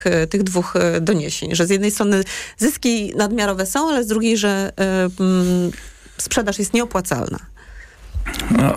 tych dwóch doniesień, że z jednej strony zyski nadmiarowe są, ale z drugiej, że sprzedaż jest nieopłacalna. No,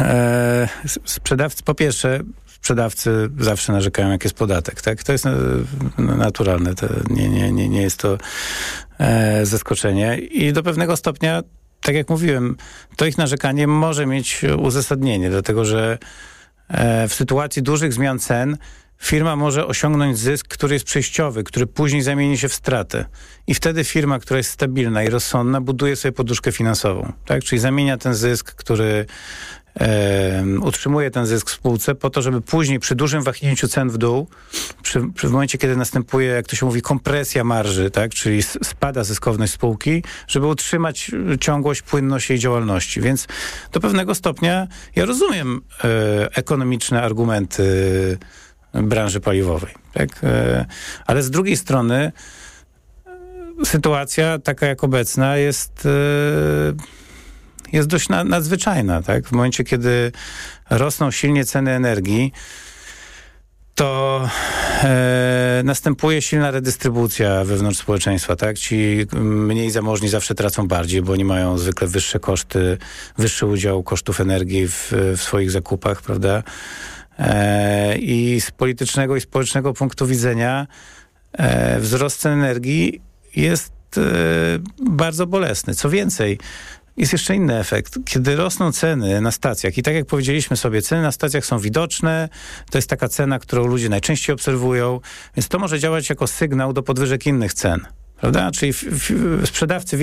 sprzedawcy zawsze narzekają, jak jest podatek, tak? To jest naturalne, to nie jest to zaskoczenie i do pewnego stopnia, tak jak mówiłem, to ich narzekanie może mieć uzasadnienie, dlatego że w sytuacji dużych zmian cen firma może osiągnąć zysk, który jest przejściowy, który później zamieni się w stratę. I wtedy firma, która jest stabilna i rozsądna, buduje sobie poduszkę finansową. Tak? Czyli zamienia ten zysk, który utrzymuje ten zysk w spółce po to, żeby później przy dużym wahnięciu cen w dół, w momencie, kiedy następuje, jak to się mówi, kompresja marży, tak? Czyli spada zyskowność spółki, żeby utrzymać ciągłość, płynność jej działalności. Więc do pewnego stopnia ja rozumiem ekonomiczne argumenty branży paliwowej. Tak? Ale z drugiej strony sytuacja taka jak obecna jest dość nadzwyczajna. Tak? W momencie, kiedy rosną silnie ceny energii, to następuje silna redystrybucja wewnątrz społeczeństwa. Tak? Ci mniej zamożni zawsze tracą bardziej, bo oni mają zwykle wyższe koszty, wyższy udział kosztów energii w swoich zakupach, prawda? I z politycznego i społecznego punktu widzenia wzrost cen energii jest bardzo bolesny. Co więcej, jest jeszcze inny efekt. Kiedy rosną ceny na stacjach i tak jak powiedzieliśmy sobie, ceny na stacjach są widoczne, to jest taka cena, którą ludzie najczęściej obserwują, więc to może działać jako sygnał do podwyżek innych cen. Prawda? Czyli sprzedawcy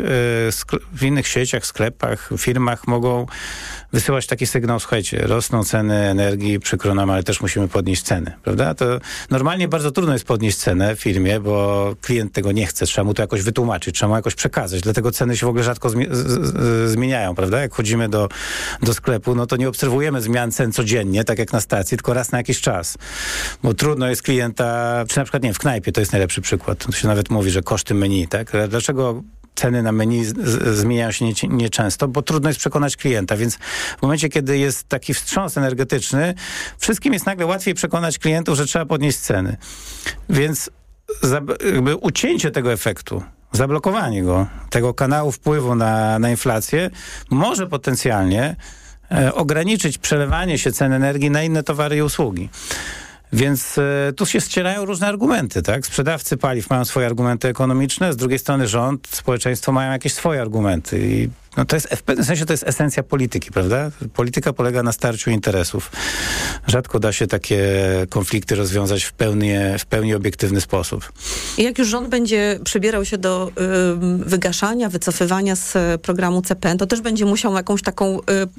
w innych sieciach, sklepach, firmach mogą wysyłać taki sygnał, słuchajcie, rosną ceny energii, przykro nam, ale też musimy podnieść ceny, prawda? To normalnie bardzo trudno jest podnieść cenę w firmie, bo klient tego nie chce, trzeba mu to jakoś wytłumaczyć, trzeba mu jakoś przekazać, dlatego ceny się w ogóle rzadko zmieniają, prawda? Jak chodzimy do sklepu, no to nie obserwujemy zmian cen codziennie, tak jak na stacji, tylko raz na jakiś czas, bo trudno jest klienta, czy na przykład, nie wiem, w knajpie to jest najlepszy przykład, to się nawet mówi, że koszty menu, tak? Dlaczego ceny na menu zmieniają się nieczęsto? Bo trudno jest przekonać klienta, więc w momencie, kiedy jest taki wstrząs energetyczny, wszystkim jest nagle łatwiej przekonać klientów, że trzeba podnieść ceny. Więc jakby ucięcie tego efektu, zablokowanie go, tego kanału wpływu na inflację może potencjalnie ograniczyć przelewanie się cen energii na inne towary i usługi. Więc tu się ścierają różne argumenty, tak? Sprzedawcy paliw mają swoje argumenty ekonomiczne, z drugiej strony rząd, społeczeństwo mają jakieś swoje argumenty i no to jest, w pewnym sensie to jest esencja polityki, prawda? Polityka polega na starciu interesów. Rzadko da się takie konflikty rozwiązać w pełni obiektywny sposób. I jak już rząd będzie przybierał się do wygaszania, wycofywania z programu CPN, to też będzie musiał jakąś taką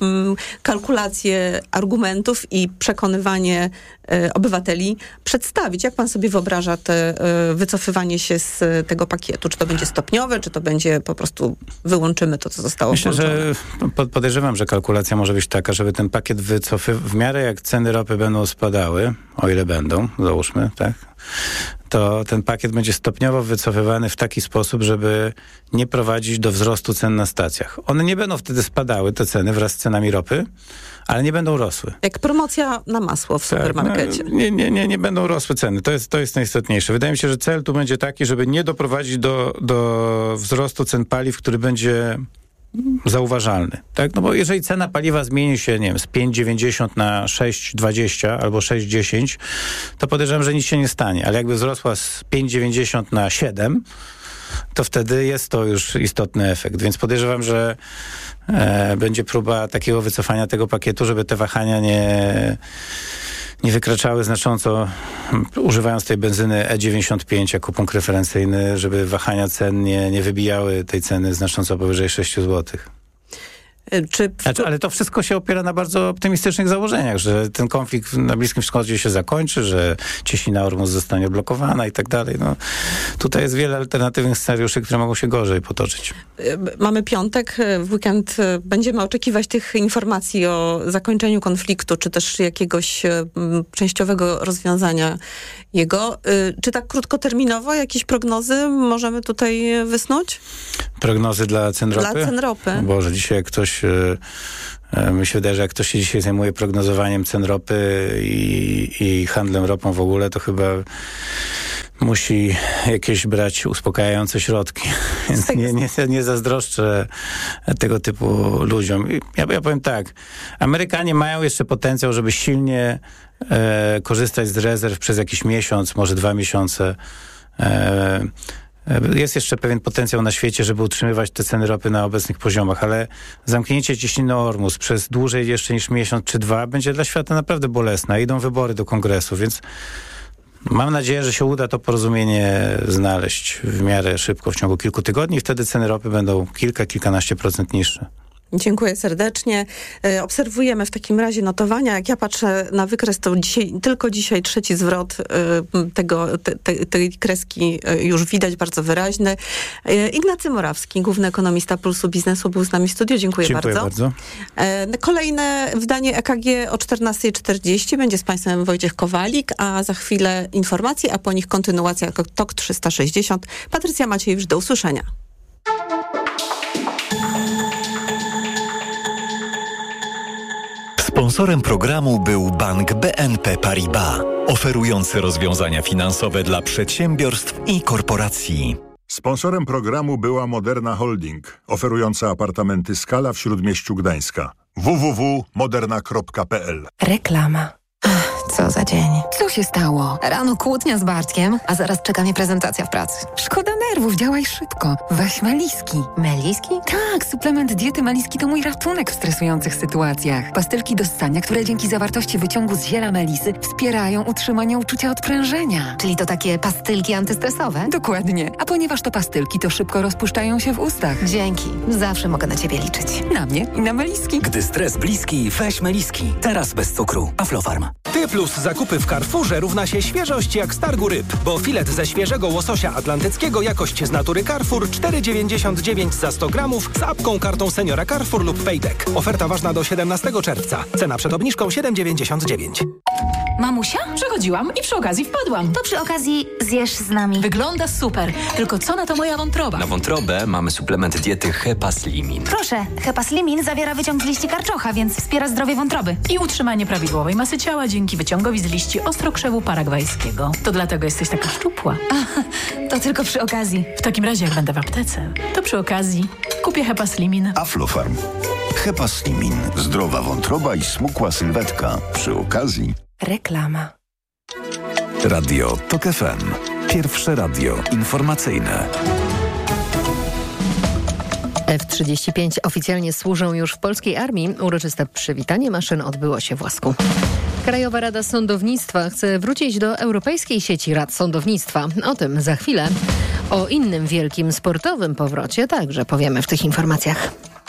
kalkulację argumentów i przekonywanie obywateli przedstawić. Jak pan sobie wyobraża wycofywanie się z tego pakietu? Czy to będzie stopniowe, czy to będzie po prostu wyłączymy to, co zostało Myślę, włączone? że podejrzewam, że kalkulacja może być taka, żeby ten pakiet w miarę jak ceny ropy będą spadały, o ile będą, załóżmy, tak, to ten pakiet będzie stopniowo wycofywany w taki sposób, żeby nie prowadzić do wzrostu cen na stacjach. One nie będą wtedy spadały, te ceny, wraz z cenami ropy, ale nie będą rosły. Jak promocja na masło w supermarkecie. No, nie będą rosły ceny. To jest najistotniejsze. Wydaje mi się, że cel tu będzie taki, żeby nie doprowadzić do wzrostu cen paliw, który będzie zauważalny. Tak? No bo jeżeli cena paliwa zmieni się, nie wiem, z 5,90 na 6,20 albo 6,10, to podejrzewam, że nic się nie stanie. Ale jakby wzrosła z 5,90 na 7, to wtedy jest to już istotny efekt. Więc podejrzewam, że będzie próba takiego wycofania tego pakietu, żeby te wahania nie wykraczały znacząco, używając tej benzyny E95 jako punkt referencyjny, żeby wahania cen nie wybijały tej ceny znacząco powyżej 6 zł. Ale to wszystko się opiera na bardzo optymistycznych założeniach, że ten konflikt na Bliskim Wschodzie się zakończy, że cieśnina Ormus zostanie blokowana i tak dalej. No, tutaj jest wiele alternatywnych scenariuszy, które mogą się gorzej potoczyć. Mamy piątek, w weekend będziemy oczekiwać tych informacji o zakończeniu konfliktu, czy też jakiegoś częściowego rozwiązania jego. Czy tak krótkoterminowo jakieś prognozy możemy tutaj wysnuć? Prognozy dla cen ropy? Dla cen ropy. Boże, dzisiaj jak ktoś Mi się wydaje, że jak ktoś się dzisiaj zajmuje prognozowaniem cen ropy i handlem ropą w ogóle, to chyba musi jakieś brać uspokajające środki. Więc nie zazdroszczę tego typu ludziom. Ja powiem tak, Amerykanie mają jeszcze potencjał, żeby silnie korzystać z rezerw przez jakiś miesiąc, może 2 miesiące. Jest jeszcze pewien potencjał na świecie, żeby utrzymywać te ceny ropy na obecnych poziomach, ale zamknięcie cieśniny Ormus przez dłużej jeszcze niż miesiąc czy 2 będzie dla świata naprawdę bolesne. Idą wybory do kongresu, więc mam nadzieję, że się uda to porozumienie znaleźć w miarę szybko, w ciągu kilku tygodni i wtedy ceny ropy będą kilkanaście procent niższe. Dziękuję serdecznie. Obserwujemy w takim razie notowania. Jak ja patrzę na wykres, to tylko dzisiaj trzeci zwrot tej kreski już widać, bardzo wyraźny. Ignacy Morawski, główny ekonomista Pulsu Biznesu, był z nami w studiu. Dziękuję bardzo. Kolejne wydanie EKG o 14:40. Będzie z Państwem Wojciech Kowalik, a za chwilę informacje, a po nich kontynuacja TOK 360. Patrycja Maciejewicz, do usłyszenia. Sponsorem programu był Bank BNP Paribas, oferujący rozwiązania finansowe dla przedsiębiorstw i korporacji. Sponsorem programu była Moderna Holding, oferująca apartamenty Skala w Śródmieściu Gdańska. www.moderna.pl. Reklama. Co za dzień. Co się stało? Rano kłótnia z Bartkiem, a zaraz czeka mnie prezentacja w pracy. Szkoda nerwów, działaj szybko. Weź Meliski. Meliski? Tak, suplement diety Meliski to mój ratunek w stresujących sytuacjach. Pastylki do ssania, które dzięki zawartości wyciągu z ziela melisy wspierają utrzymanie uczucia odprężenia. Czyli to takie pastylki antystresowe? Dokładnie. A ponieważ to pastylki, to szybko rozpuszczają się w ustach. Dzięki. Zawsze mogę na ciebie liczyć. Na mnie i na Meliski. Gdy stres bliski, weź Meliski. Teraz bez cukru. Aflofarm. Ty plus zakupy w Carrefourze równa się świeżość jak z targu ryb, bo filet ze świeżego łososia atlantyckiego jakość z natury Carrefour 4,99 za 100 gramów z apką, kartą seniora Carrefour lub Payback. Oferta ważna do 17 czerwca. Cena przed obniżką 7,99. Mamusia? Przechodziłam i przy okazji wpadłam. To przy okazji zjesz z nami. Wygląda super, tylko co na to moja wątroba? Na wątrobę mamy suplement diety Hepaslimin. Proszę, Hepaslimin zawiera wyciąg z liści karczocha, więc wspiera zdrowie wątroby. I utrzymanie prawidłowej masy ciała dzięki wyciągowi z liści ostrokrzewu paragwajskiego. To dlatego jesteś taka szczupła. To tylko przy okazji. W takim razie, jak będę w aptece, to przy okazji kupię Hepaslimin. Aflofarm. Hepaslimin. Zdrowa wątroba i smukła sylwetka. Przy okazji. Reklama. Radio TOK FM. Pierwsze radio informacyjne. F-35 oficjalnie służą już w polskiej armii. Uroczyste przywitanie maszyn odbyło się w Łasku. Krajowa Rada Sądownictwa chce wrócić do Europejskiej Sieci Rad Sądownictwa. O tym za chwilę. O innym wielkim sportowym powrocie także powiemy w tych informacjach.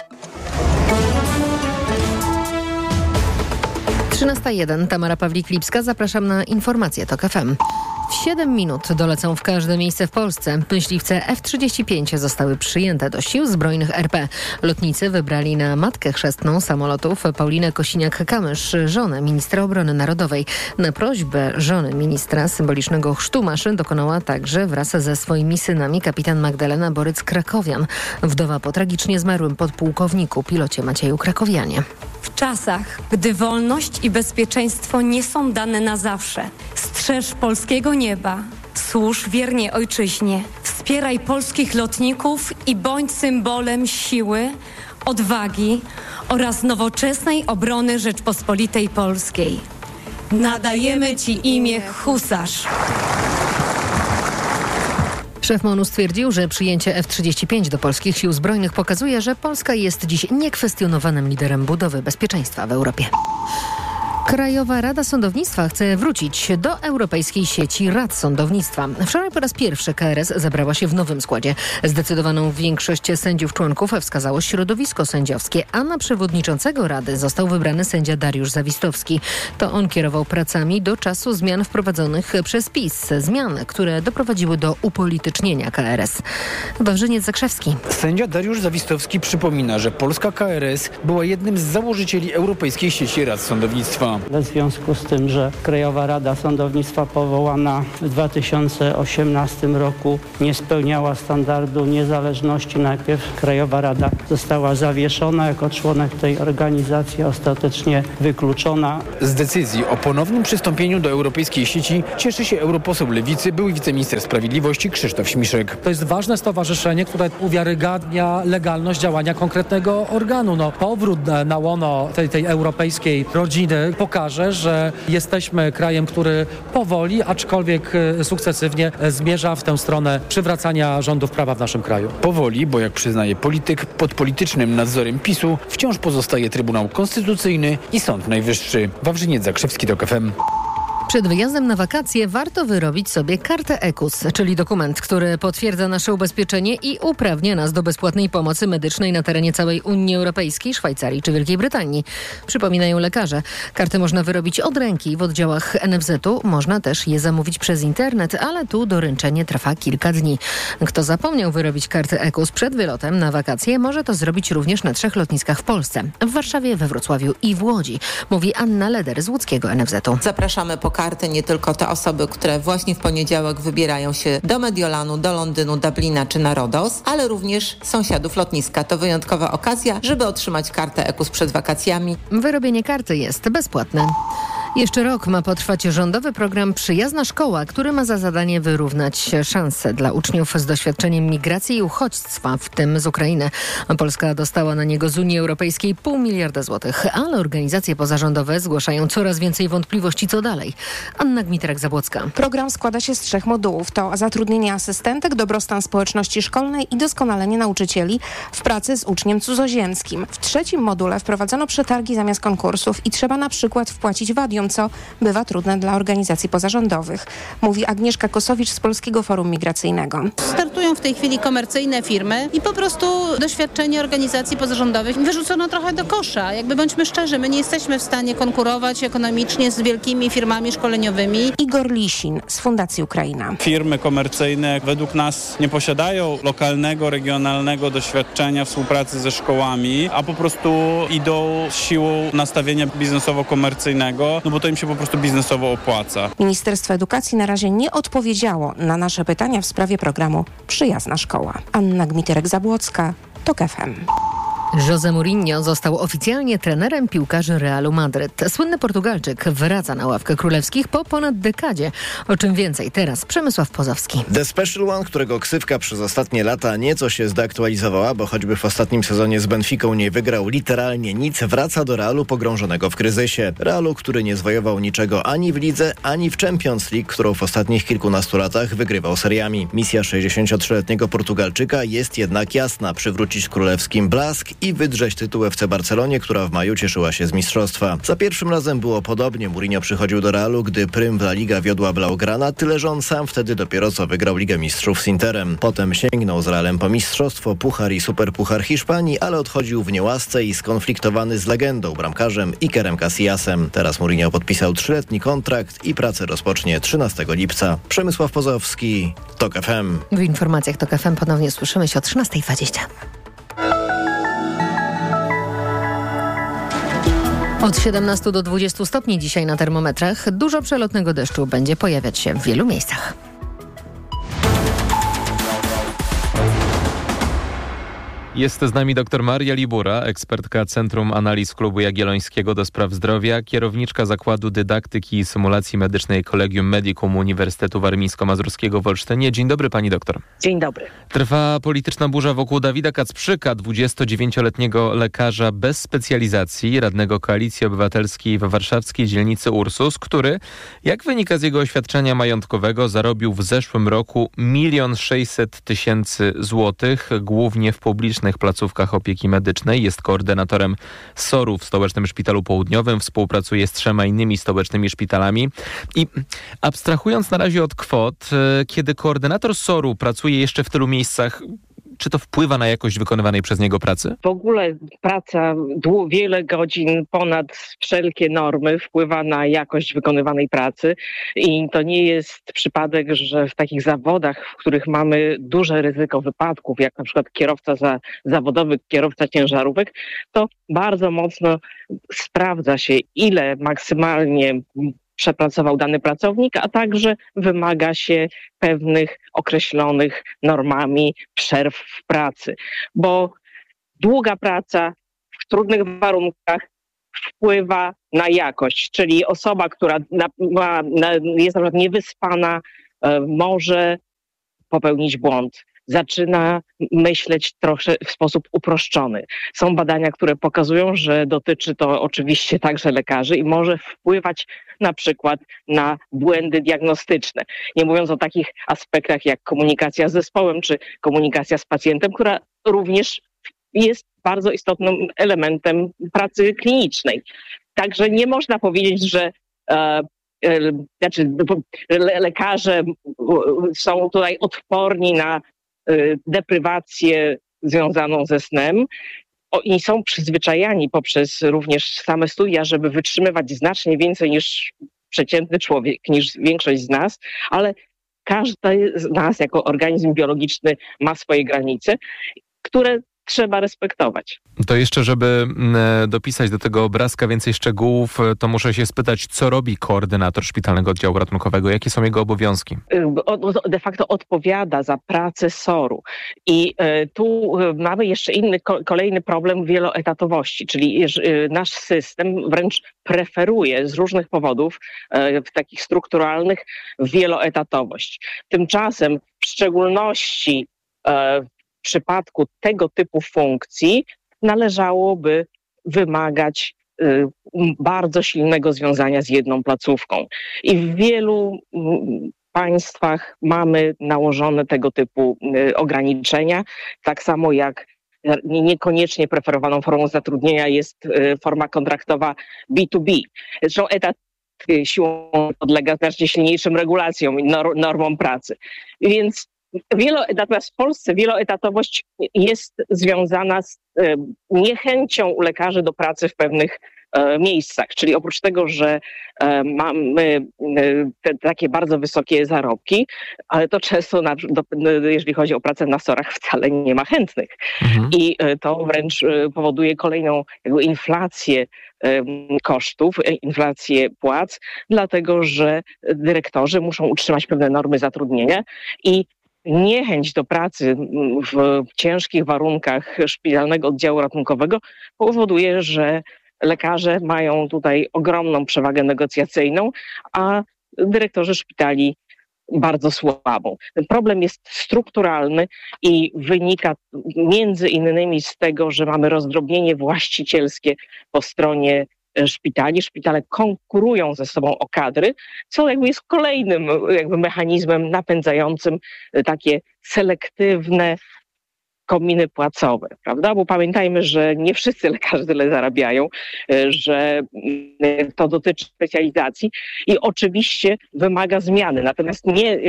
13:01. Tamara Pawlik-Lipska. Zapraszam na informacje TOK FM. W 7 minut dolecą w każde miejsce w Polsce. Myśliwce F-35 zostały przyjęte do Sił Zbrojnych RP. Lotnicy wybrali na matkę chrzestną samolotów Paulinę Kosiniak-Kamysz, żonę ministra obrony narodowej. Na prośbę żony ministra symbolicznego chrztu maszyn dokonała także wraz ze swoimi synami kapitan Magdalena Boryc-Krakowian, wdowa po tragicznie zmarłym podpułkowniku, pilocie Macieju Krakowianie. W czasach, gdy wolność i bezpieczeństwo nie są dane na zawsze, strzeż polskiego nieba, służ wiernie ojczyźnie, wspieraj polskich lotników i bądź symbolem siły, odwagi oraz nowoczesnej obrony Rzeczpospolitej Polskiej. Nadajemy Ci imię Husarz. Szef MON-u stwierdził, że przyjęcie F-35 do polskich sił zbrojnych pokazuje, że Polska jest dziś niekwestionowanym liderem budowy bezpieczeństwa w Europie. Krajowa Rada Sądownictwa chce wrócić do Europejskiej Sieci Rad Sądownictwa. Wczoraj po raz pierwszy KRS zebrała się w nowym składzie. Zdecydowaną większość sędziów członków wskazało środowisko sędziowskie, a na przewodniczącego Rady został wybrany sędzia Dariusz Zawistowski. To on kierował pracami do czasu zmian wprowadzonych przez PiS. Zmian, które doprowadziły do upolitycznienia KRS. Wawrzyniec Zakrzewski. Sędzia Dariusz Zawistowski przypomina, że polska KRS była jednym z założycieli Europejskiej Sieci Rad Sądownictwa. Sądownictwa. W związku z tym, że Krajowa Rada Sądownictwa powołana w 2018 roku nie spełniała standardu niezależności. Najpierw Krajowa Rada została zawieszona jako członek tej organizacji, ostatecznie wykluczona. Z decyzji o ponownym przystąpieniu do europejskiej sieci cieszy się europoseł Lewicy, były wiceminister sprawiedliwości Krzysztof Śmiszek. To jest ważne stowarzyszenie, które uwiarygadnia legalność działania konkretnego organu. Powrót na łono tej europejskiej rodziny pokaże, że jesteśmy krajem, który powoli, aczkolwiek sukcesywnie zmierza w tę stronę przywracania rządów prawa w naszym kraju. Powoli, bo jak przyznaje polityk, pod politycznym nadzorem PiS-u wciąż pozostaje Trybunał Konstytucyjny i Sąd Najwyższy. Wawrzyniec Zakrzewski, TOK FM. Przed wyjazdem na wakacje warto wyrobić sobie kartę EKUS, czyli dokument, który potwierdza nasze ubezpieczenie i uprawnia nas do bezpłatnej pomocy medycznej na terenie całej Unii Europejskiej, Szwajcarii czy Wielkiej Brytanii. Przypominają lekarze. Karty można wyrobić od ręki w oddziałach NFZ-u. Można też je zamówić przez internet, ale tu doręczenie trwa kilka dni. Kto zapomniał wyrobić kartę EKUS przed wylotem na wakacje, może to zrobić również na 3 lotniskach w Polsce. W Warszawie, we Wrocławiu i w Łodzi. Mówi Anna Leder z łódzkiego NFZ-u. Zapraszamy po karty nie tylko te osoby, które właśnie w poniedziałek wybierają się do Mediolanu, do Londynu, Dublina czy na Rodos, ale również sąsiadów lotniska. To wyjątkowa okazja, żeby otrzymać kartę EKUS przed wakacjami. Wyrobienie karty jest bezpłatne. Jeszcze rok ma potrwać rządowy program Przyjazna Szkoła, który ma za zadanie wyrównać szanse dla uczniów z doświadczeniem migracji i uchodźstwa, w tym z Ukrainy. Polska dostała na niego z Unii Europejskiej 0,5 miliarda złotych, ale organizacje pozarządowe zgłaszają coraz więcej wątpliwości co dalej. Anna Gmiterek-Zabłocka. Program składa się z 3 modułów. To zatrudnienie asystentek, dobrostan społeczności szkolnej i doskonalenie nauczycieli w pracy z uczniem cudzoziemskim. W 3. module wprowadzono przetargi zamiast konkursów i trzeba na przykład wpłacić wadium, co bywa trudne dla organizacji pozarządowych. Mówi Agnieszka Kosowicz z Polskiego Forum Migracyjnego. Startują w tej chwili komercyjne firmy i po prostu doświadczenie organizacji pozarządowych wyrzucono trochę do kosza. Jakby bądźmy szczerzy, my nie jesteśmy w stanie konkurować ekonomicznie z wielkimi firmami szkoleniowymi. Igor Lisin z Fundacji Ukraina. Firmy komercyjne według nas nie posiadają lokalnego, regionalnego doświadczenia współpracy ze szkołami, a po prostu idą siłą nastawienia biznesowo-komercyjnego, bo to im się po prostu biznesowo opłaca. Ministerstwo Edukacji na razie nie odpowiedziało na nasze pytania w sprawie programu Przyjazna Szkoła. Anna Gmiterek-Zabłocka, TOK FM. José Mourinho został oficjalnie trenerem piłkarzy Realu Madryt. Słynny Portugalczyk wraca na ławkę królewskich po ponad dekadzie. O czym więcej teraz Przemysław Pozowski. The Special One, którego ksywka przez ostatnie lata nieco się zdeaktualizowała, bo choćby w ostatnim sezonie z Benficą nie wygrał literalnie nic, wraca do Realu pogrążonego w kryzysie. Realu, który nie zwojował niczego ani w lidze, ani w Champions League, którą w ostatnich kilkunastu latach wygrywał seriami. Misja 63-letniego Portugalczyka jest jednak jasna: przywrócić królewskim blask i wydrzeć tytuł FC Barcelonie, która w maju cieszyła się z mistrzostwa. Za pierwszym razem było podobnie. Mourinho przychodził do Realu, gdy prym w La Liga wiodła Blaugrana, tyle że on sam wtedy dopiero co wygrał Ligę Mistrzów z Interem. Potem sięgnął z Realem po mistrzostwo, puchar i superpuchar Hiszpanii, ale odchodził w niełasce i skonfliktowany z legendą, bramkarzem Ikerem Casillasem. Teraz Mourinho podpisał 3-letni kontrakt i pracę rozpocznie 13 lipca. Przemysław Pozowski, TOK FM. W informacjach TOK FM ponownie słyszymy się o 13:20. Od 17 do 20 stopni dzisiaj na termometrach. Dużo przelotnego deszczu będzie pojawiać się w wielu miejscach. Jest z nami dr Maria Libura, ekspertka Centrum Analiz Klubu Jagiellońskiego do Spraw Zdrowia, kierowniczka Zakładu Dydaktyki i Symulacji Medycznej Collegium Medicum Uniwersytetu Warmińsko-Mazurskiego w Olsztynie. Dzień dobry, pani doktor. Dzień dobry. Trwa polityczna burza wokół Dawida Kacprzyka, 29-letniego lekarza bez specjalizacji, radnego Koalicji Obywatelskiej w warszawskiej dzielnicy Ursus, który, jak wynika z jego oświadczenia majątkowego, zarobił w zeszłym roku 1 600 000 złotych, głównie w publicznych placówkach opieki medycznej. Jest koordynatorem SOR-u w Stołecznym Szpitalu Południowym. Współpracuje z 3 innymi stołecznymi szpitalami. I abstrahując na razie od kwot, kiedy koordynator SOR-u pracuje jeszcze w tylu miejscach, Czy to wpływa na jakość wykonywanej przez niego pracy? W ogóle praca wiele godzin ponad wszelkie normy wpływa na jakość wykonywanej pracy i to nie jest przypadek, że w takich zawodach, w których mamy duże ryzyko wypadków, jak na przykład zawodowy kierowca ciężarówek, to bardzo mocno sprawdza się, ile maksymalnie przepracował dany pracownik, a także wymaga się pewnych określonych normami przerw w pracy, bo długa praca w trudnych warunkach wpływa na jakość, czyli osoba, która jest na przykład niewyspana, może popełnić błąd. Zaczyna myśleć trochę w sposób uproszczony. Są badania, które pokazują, że dotyczy to oczywiście także lekarzy i może wpływać na przykład na błędy diagnostyczne. Nie mówiąc o takich aspektach jak komunikacja z zespołem czy komunikacja z pacjentem, która również jest bardzo istotnym elementem pracy klinicznej. Także nie można powiedzieć, że lekarze są tutaj odporni na deprywację związaną ze snem. Oni są przyzwyczajani poprzez również same studia, żeby wytrzymywać znacznie więcej niż przeciętny człowiek, niż większość z nas, ale każdy z nas jako organizm biologiczny ma swoje granice, które trzeba respektować. To jeszcze, żeby dopisać do tego obrazka więcej szczegółów, to muszę się spytać, co robi koordynator Szpitalnego Oddziału Ratunkowego? Jakie są jego obowiązki? De facto odpowiada za pracę SOR-u. I tu mamy jeszcze kolejny problem wieloetatowości, czyli nasz system wręcz preferuje z różnych powodów, w takich strukturalnych, wieloetatowość. Tymczasem w szczególności w przypadku tego typu funkcji należałoby wymagać bardzo silnego związania z jedną placówką. I w wielu państwach mamy nałożone tego typu ograniczenia, tak samo jak niekoniecznie preferowaną formą zatrudnienia jest forma kontraktowa B2B. Zresztą etat siłą podlega znacznie silniejszym regulacjom i normom pracy. Więc natomiast w Polsce wieloetatowość jest związana z niechęcią u lekarzy do pracy w pewnych miejscach. Czyli oprócz tego, że mamy takie bardzo wysokie zarobki, ale to często, jeżeli chodzi o pracę na SOR-ach, wcale nie ma chętnych. I to wręcz powoduje kolejną inflację kosztów, inflację płac, dlatego że dyrektorzy muszą utrzymać pewne normy zatrudnienia i niechęć do pracy w ciężkich warunkach szpitalnego oddziału ratunkowego powoduje, że lekarze mają tutaj ogromną przewagę negocjacyjną, a dyrektorzy szpitali bardzo słabą. Ten problem jest strukturalny i wynika między innymi z tego, że mamy rozdrobnienie właścicielskie po stronie szpitali. Szpitale konkurują ze sobą o kadry, co jest kolejnym mechanizmem napędzającym takie selektywne kominy płacowe, prawda? Bo pamiętajmy, że nie wszyscy lekarze tyle zarabiają, że to dotyczy specjalizacji i oczywiście wymaga zmiany. Natomiast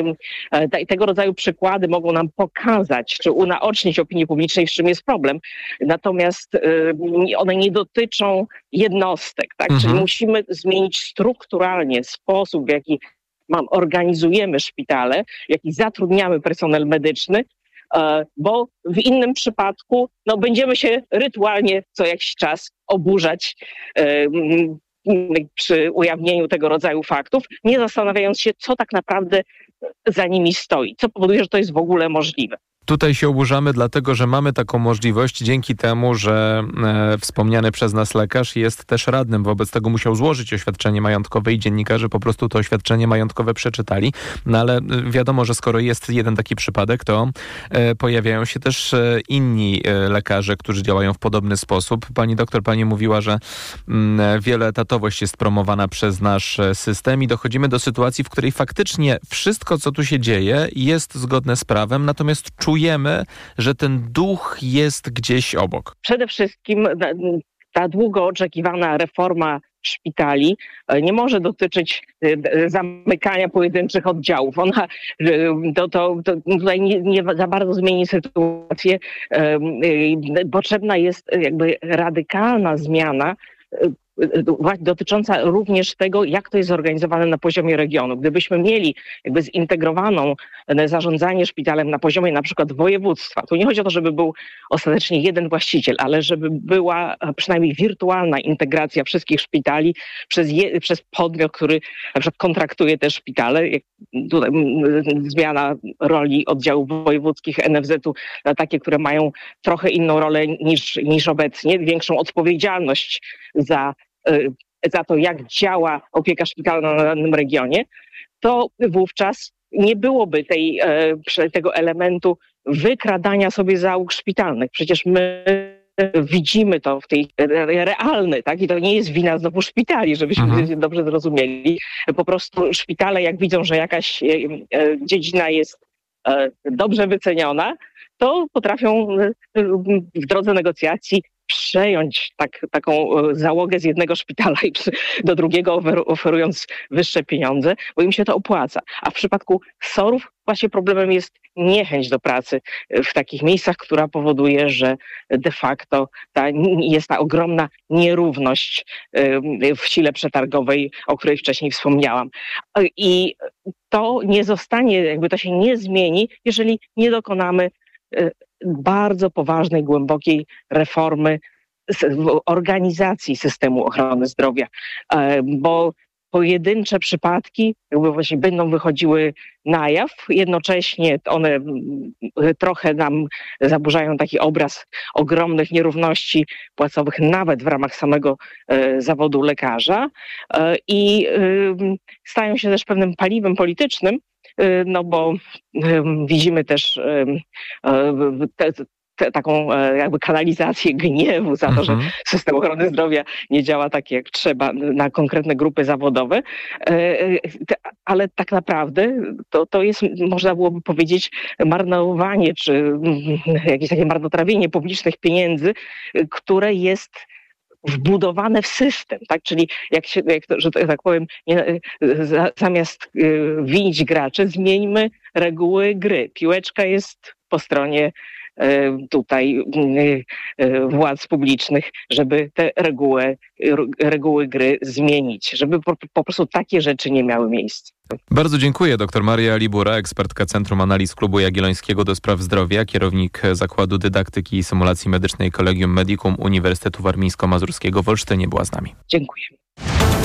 tego rodzaju przykłady mogą nam pokazać, czy unaocznić opinii publicznej, z czym jest problem. Natomiast one nie dotyczą jednostek, tak? Czyli musimy zmienić strukturalnie sposób, w jaki organizujemy szpitale, w jaki zatrudniamy personel medyczny, bo w innym przypadku będziemy się rytualnie co jakiś czas oburzać przy ujawnieniu tego rodzaju faktów, nie zastanawiając się, co tak naprawdę za nimi stoi, co powoduje, że to jest w ogóle możliwe. Tutaj się oburzamy, dlatego że mamy taką możliwość dzięki temu, że wspomniany przez nas lekarz jest też radnym. Wobec tego musiał złożyć oświadczenie majątkowe i dziennikarze po prostu to oświadczenie majątkowe przeczytali. No ale wiadomo, że skoro jest jeden taki przypadek, to pojawiają się też inni lekarze, którzy działają w podobny sposób. Pani doktor, pani mówiła, że wieloetatowość jest promowana przez nasz system i dochodzimy do sytuacji, w której faktycznie wszystko, co tu się dzieje, jest zgodne z prawem, natomiast czujemy, że ten duch jest gdzieś obok. Przede wszystkim ta długo oczekiwana reforma szpitali nie może dotyczyć zamykania pojedynczych oddziałów. Ona to tutaj nie za bardzo zmieni sytuację. Potrzebna jest jakby radykalna zmiana dotycząca również tego, jak to jest zorganizowane na poziomie regionu. Gdybyśmy mieli jakby zintegrowaną zarządzanie szpitalem na poziomie na przykład województwa, to nie chodzi o to, żeby był ostatecznie jeden właściciel, ale żeby była przynajmniej wirtualna integracja wszystkich szpitali przez podmiot, który na przykład kontraktuje te szpitale. Tutaj zmiana roli oddziałów wojewódzkich NFZ-u na takie, które mają trochę inną rolę niż obecnie, większą odpowiedzialność za to, jak działa opieka szpitalna na danym regionie, to wówczas nie byłoby tego elementu wykradania sobie załóg szpitalnych. Przecież my widzimy to w tej realny, tak? I to nie jest wina znowu szpitali, żebyśmy dobrze zrozumieli. Po prostu szpitale, jak widzą, że jakaś dziedzina jest dobrze wyceniona, to potrafią w drodze negocjacji przejąć taką załogę z jednego szpitala i do drugiego, oferując wyższe pieniądze, bo im się to opłaca. A w przypadku SOR-ów właśnie problemem jest niechęć do pracy w takich miejscach, która powoduje, że de facto jest ta ogromna nierówność w sile przetargowej, o której wcześniej wspomniałam. I to nie zostanie, jakby to się nie zmieni, jeżeli nie dokonamy bardzo poważnej, głębokiej reformy organizacji systemu ochrony zdrowia, bo pojedyncze przypadki jakby właśnie będą wychodziły na jaw, jednocześnie one trochę nam zaburzają taki obraz ogromnych nierówności płacowych nawet w ramach samego zawodu lekarza i stają się też pewnym paliwem politycznym, no bo widzimy też taką jakby kanalizację gniewu za to, że system ochrony zdrowia nie działa tak jak trzeba na konkretne grupy zawodowe, ale tak naprawdę to jest, można byłoby powiedzieć, marnowanie czy jakieś takie marnotrawienie publicznych pieniędzy, które jest wbudowane w system, tak? Czyli że tak powiem, zamiast winić graczy, zmieńmy reguły gry. Piłeczka jest po stronie tutaj władz publicznych, żeby te reguły gry zmienić, żeby po prostu takie rzeczy nie miały miejsca. Bardzo dziękuję. Dr Maria Libura, ekspertka Centrum Analiz Klubu Jagiellońskiego do Spraw Zdrowia, kierownik Zakładu Dydaktyki i Symulacji Medycznej Collegium Medicum Uniwersytetu Warmińsko-Mazurskiego w Olsztynie była z nami. Dziękuję.